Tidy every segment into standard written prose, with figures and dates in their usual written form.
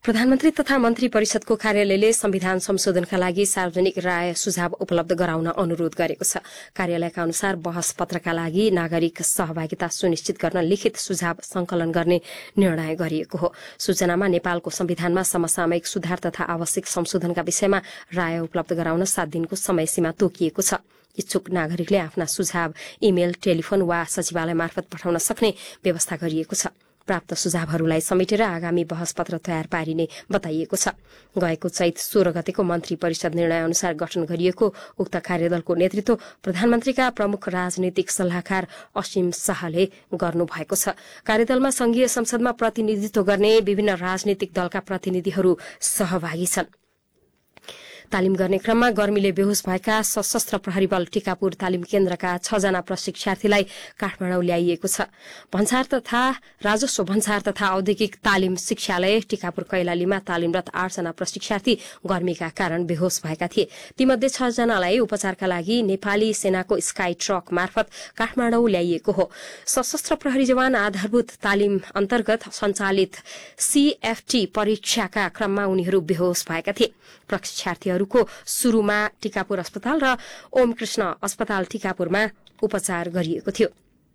प्रधानमन्त्री तथा मन्त्री परिषदको कार्यालयले संविधान संशोधनका लागि सार्वजनिक राय सुझाव उपलब्ध गराउन अनुरोध गरेको छ। कार्यालयका अनुसार बहस पत्रका लागि नागरिक सहभागिता सुनिश्चित गर्न लिखित सुझाव संकलन गर्ने निर्णय गरिएको हो। सूचनामा नेपालको संविधानमा समसामयिक सुधार तथा आवश्यक संशोधनका विषयमा राय उपलब्ध गराउन 7 दिनको समय सीमा तोकिएको छ। इच्छुक नागरिकले आफ्ना सुझाव इमेल, टेलिफोन वा सचिवालय मार्फत पठाउन सक्ने व्यवस्था गरिएको छ। प्राप्त सुझावहरूलाई समेटेर आगामी बहस पत्र तयार पारिने बताइएको छ। गएको चैत 16 गतेको मन्त्री परिषद निर्णय अनुसार गठन गरिएको उक्त कार्यदलको नेतृत्व प्रधानमन्त्रीका प्रमुख राजनीतिक सल्लाहकार असीम शाहले गर्नुभएको छ। कार्यदलमा संघीय संसदमा प्रतिनिधित्व गर्ने विभिन्न राजनीतिक दलका प्रतिनिधिहरू सहभागी छन्। तालिम गर्ने क्रममा गर्मीले बेहोस भएका सशस्त्र प्रहरी बल टिकापुर तालिम केन्द्रका 6 जना प्रशिक्षार्थीलाई काठमाडौँ ल्याइएको छ। भन्सार तथा राजस्व भन्सार तथा औद्योगिक तालिम शिक्षालय टिकापुर कैलालीमा तालिमरत 8 जना प्रशिक्षार्थी गर्मीका कारण बेहोस भएका थिए। तीमध्ये 6 जनालाई उपचारका लागि नेपाली सेनाको स्काई ट्रक मार्फत काठमाडौँ ल्याइएको हो। सशस्त्र प्रहरी जवान आधारभूत तालिम अन्तर्गत सञ्चालित सीएफटी परीक्षाका क्रममा उनीहरू बेहोस भएका थिए। प्रशिक्षार्थीहरूको शुरूमा टिकापुर अस्पताल र ओमकृष्ण अस्पताल टिकापुरमा उपचार गरिएको थियो।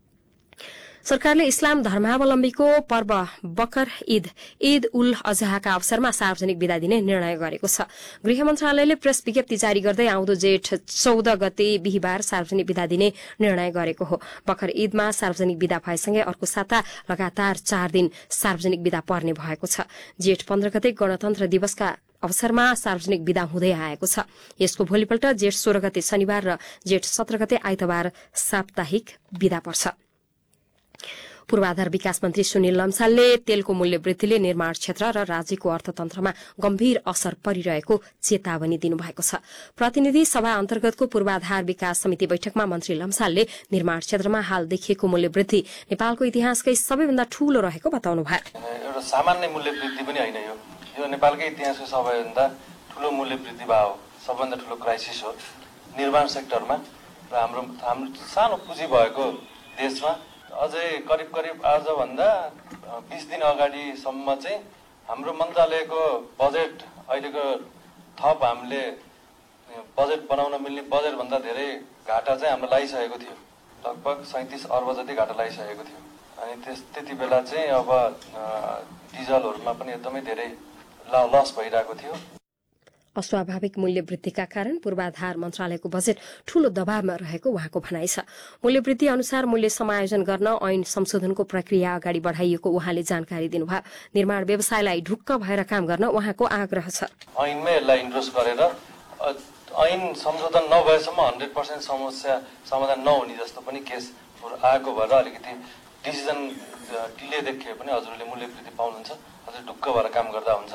सरकारले इस्लाम धर्मावलम्बीको पर्व बकर ईद उल अजहाका अवसरमा सार्वजनिक विदा दिने निर्णय गरेको छ। गृह मन्त्रालयले प्रेस विज्ञप्ति जारी गर्दै आउँदो जेठ 14 गते बिहिबार सार्वजनिक विदा दिने निर्णय गरेको हो। बकर ईदमा सार्वजनिक विदा भएसँगै अर्को साता लगातार 4 दिन सार्वजनिक विदा पर्ने भएको छ। जेठ 15 गते गणतन्त्र दिवसका अवसरमा सार्वजनिक विदा हुँदै आएको छ। यसको भोलिपल्ट जेठ 16 गते शनिबार र जेठ 17 गते आइतबार साप्ताहिक विदा पर्छ। पूर्वाधार विकास मन्त्री सुनिल लम्सालले तेलको मूल्य वृद्धिले निर्माण क्षेत्र र राज्यको अर्थतन्त्रमा गम्भीर असर परिरहेको चेतावनी दिनुभएको छ। प्रतिनिधि सभा अन्तर्गतको पूर्वाधार विकास समिति बैठकमा मन्त्री लम्सालले निर्माण क्षेत्रमा हाल देखिएको मूल्य वृद्धि नेपालको इतिहासकै सबैभन्दा ठूलो रहेको बताउनुभयो। एउटा सामान्य मूल्य वृद्धि पनि होइन, यो नेपालकै इतिहासको सबैभन्दा ठूलो मूल्य वृद्धि भयो, सबैभन्दा ठूलो क्राइसिस हो निर्माण सेक्टरमा र हाम्रो सानो पुँजी भएको देशमा। अझै करिब आजभन्दा 20 दिन अगाडिसम्म चाहिँ हाम्रो मन्त्रालयको बजेट अहिलेको थप हामीले बजेट बनाउन मिल्ने बजेटभन्दा धेरै घाटा चाहिँ हाम्रो लागिसकेको थियो। लगभग 37 अर्ब जति घाटा लागिसकेको थियो। अनि त्यति बेला चाहिँ अब डिजलहरूमा पनि एकदमै धेरै लस भइरहेको थियो। अस्वाभाविक मूल्य वृद्धिका कारण पूर्वाधार मन्त्रालयको बजेट ठूलो दबावमा रहेको उहाँको भनाइ छ। मूल्य वृद्धि अनुसार मूल्य समायोजन गर्न ऐन संशोधनको प्रक्रिया अगाडि बढाइएको उहाँले जानकारी दिनुभयो। निर्माण व्यवसायलाई ढुक्क भएर काम गर्न उहाँको आग्रह छ। ऐनमै यसलाई इन्ट्रोड्युस गरेर ऐन संशोधन नभएसम्म 100% समस्या समाधान नहुने जस्तो पनि केस आएको भएर अलिकति डिसिजन डिले देखिए पनि हजुरहरूले मूल्य वृद्धि पाउनुहुन्छ। हजुर ढुक्क भएर काम गर्दा हुन्छ।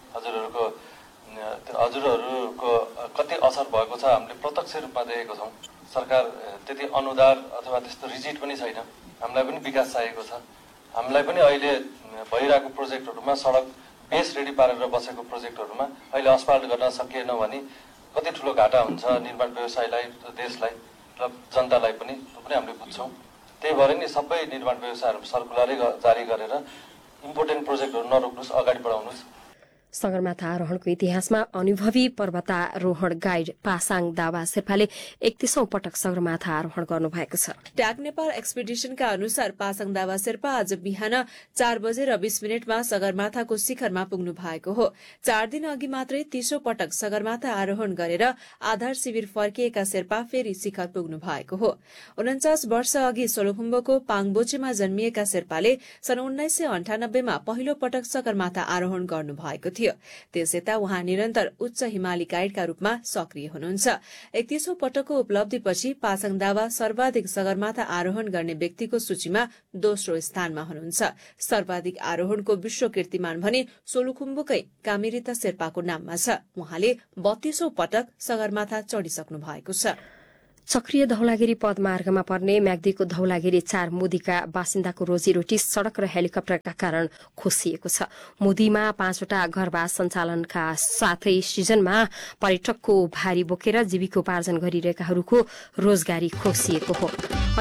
हजुरहरूको कति असर भएको छ हामीले प्रत्यक्ष रूपमा देखेको छौँ। सरकार त्यति अनुदार अथवा त्यस्तो रिजिड पनि छैन। हामीलाई पनि विकास चाहिएको छ। हामीलाई पनि अहिले भइरहेको प्रोजेक्टहरूमा सडक बेस रेडी पारेर बसेको प्रोजेक्टहरूमा अहिले असफाल्ट गर्न सकिएन भने कति ठुलो घाटा हुन्छ निर्माण व्यवसायलाई, देशलाई र जनतालाई पनि, त्यो पनि हामीले बुझ्छौँ। त्यही भएर नि सबै निर्माण व्यवसायहरू सर्कुलरै जारी गरेर इम्पोर्टेन्ट प्रोजेक्टहरू नरोक्नुहोस्, अगाडि बढाउनुहोस्। सगरमाथा आरोहणको इतिहासमा अनुभवी पर्वतारोहण गाइड पासाङ दावा शेर्पाले 31औं पटक सगरमाथा आरोहण गर्नुभएको छ। ट्याग नेपाल एक्सपिडिशनका अनुसार पासाङ दावा शेर्पा आज बिहान 4:20 सगरमाथाको शिखरमा पुग्नु भएको हो। 4 दिन अघि मात्रै 30औं पटक सगरमाथा आरोहण गरेर आधार शिविर फर्किएका शेर्पा फेरि शिखर पुग्नु भएको हो। 49 वर्ष अघि सोलुखुम्बुको पाङबोचेमा जन्मिएका शेर्पाले सन् 1998 मा पहिलो पटक सगरमाथा आरोहण गर्नु भएको थियो। त्यस यता उहाँ निरन्तर उच्च हिमाली गाइडका रूपमा सक्रिय हुनुहुन्छ। 31औं पटकको उपलब्धिपछि पासाङ दावा सर्वाधिक सगरमाथा आरोहण गर्ने व्यक्तिको सूचीमा दोस्रो स्थानमा हुनुहुन्छ। सर्वाधिक आरोहणको विश्व कीर्तिमान भने सोलुखुम्बुकै कामिरिता शेर्पाको नाममा छ। उहाँले 32औं पटक सगरमाथा चढिसक्नु भएको छ। चक्रिय धौलागिरी पदमार्गमा पर्ने म्याग्दीको धौलागिरी 4 मुदीका बासिन्दाको रोजीरोटी सड़क र हेलिकप्टरका कारण खोसिएको छ। मुदीमा 5वटा घरवास सञ्चालनका साथै सिजनमा पर्यटकको भारी बोकेर जीविकोपार्जन गरिरहेकाहरूको रोजगारी खोसिएको हो।